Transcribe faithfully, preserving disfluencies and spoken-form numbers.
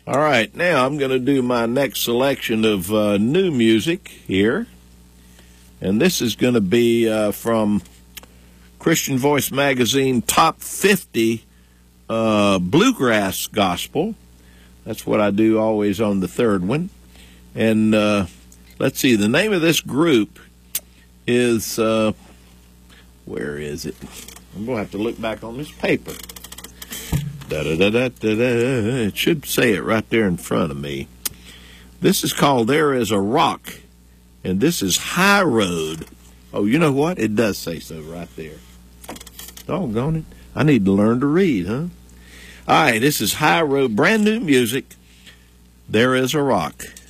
All right, now I'm going to do my next selection of uh, new music here. And this is going to be uh, from Christian Voice Magazine Top fifty uh, Bluegrass Gospel. That's what I do always on the third one. And uh, let's see, the name of this group is, uh, where is it? I'm going to have to look back on this paper. Da, da, da, da, da, da. It should say it right there in front of me. This is called There Is a Rock, and this is High Road. Oh, you know what? It does say so right there. Doggone it. I need to learn to read, huh? All right, this is High Road, brand new music. There Is a Rock.